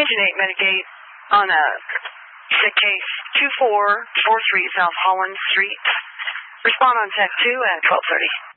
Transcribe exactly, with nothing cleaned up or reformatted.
Engine eight, Medigate on a sick case two four four three South Holland Street. Respond on tech two at twelve thirty.